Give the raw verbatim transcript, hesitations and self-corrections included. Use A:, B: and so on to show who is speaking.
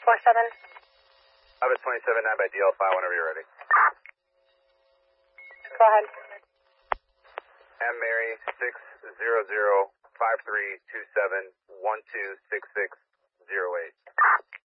A: four seven.
B: Office twenty-seven nine by D L five whenever you're ready.
A: Go ahead.
B: M Mary six zero zero five three two seven one two six six zero eight.